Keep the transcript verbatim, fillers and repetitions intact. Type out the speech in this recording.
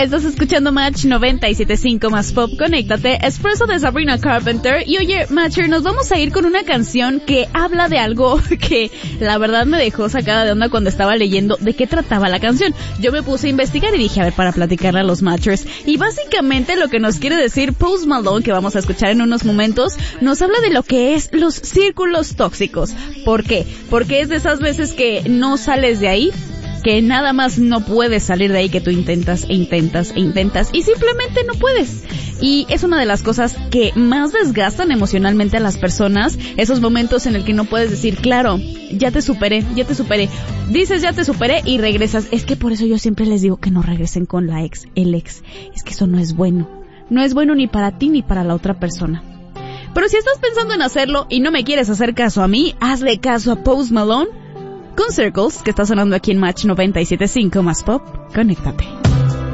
Estás escuchando Match noventa y siete punto cinco más Pop, conéctate, Espresso de Sabrina Carpenter. Y oye, Matcher, nos vamos a ir con una canción que habla de algo que la verdad me dejó sacada de onda cuando estaba leyendo de qué trataba la canción. Yo me puse a investigar y dije, a ver, para platicarle a los Matchers. Y básicamente lo que nos quiere decir Post Malone, que vamos a escuchar en unos momentos, nos habla de lo que es los círculos tóxicos. ¿Por qué? Porque es de esas veces que no sales de ahí, que nada más no puedes salir de ahí, que tú intentas e intentas e intentas y simplemente no puedes. Y es una de las cosas que más desgastan emocionalmente a las personas, esos momentos en el que no puedes decir, claro, ya te superé, ya te superé. Dices ya te superé y regresas. Es que por eso yo siempre les digo que no regresen con la ex, el ex. Es que eso no es bueno. No es bueno ni para ti ni para la otra persona. Pero si estás pensando en hacerlo y no me quieres hacer caso a mí, hazle caso a Post Malone con Circles, que está sonando aquí en Match noventa y siete punto cinco más Pop. Conéctate.